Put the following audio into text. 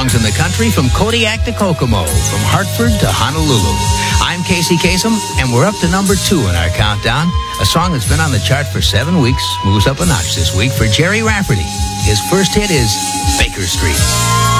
songs in the country from Kodiak to Kokomo, from Hartford to Honolulu. I'm Casey Kasem, and we're up to number 2 in our countdown. A song that's been on the chart for 7 weeks moves up a notch this week for Jerry Rafferty. His first hit is Baker Street.